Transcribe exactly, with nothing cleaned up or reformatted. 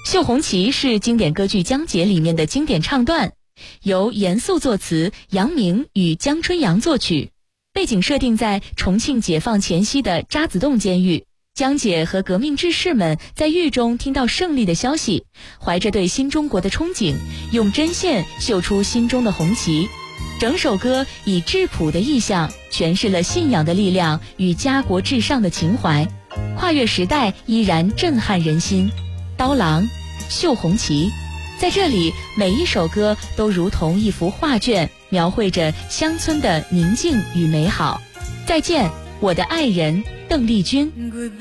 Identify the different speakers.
Speaker 1: 绣红旗是经典歌剧《江姐》里面的经典唱段，由严肃作词，杨明与江春阳作曲，背景设定在重庆解放前夕的渣滓洞监狱。江姐和革命志士们在狱中听到胜利的消息，怀着对新中国的憧憬，用针线绣出心中的红旗。整首歌以质朴的意象诠释了信仰的力量与家国至上的情怀，跨越时代依然震撼人心。刀郎，绣红旗，在这里每一首歌都如同一幅画卷，描绘着乡村的宁静与美好。再见，我的爱人邓丽君。